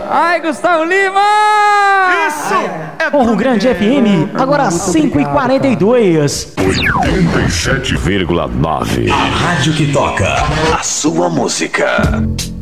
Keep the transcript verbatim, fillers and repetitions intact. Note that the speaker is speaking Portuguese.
Ai, Gustavo Lima! Isso é Morro Grande F M, agora cinco e quarenta e dois. oitenta e sete vírgula nove. A rádio que toca a sua música.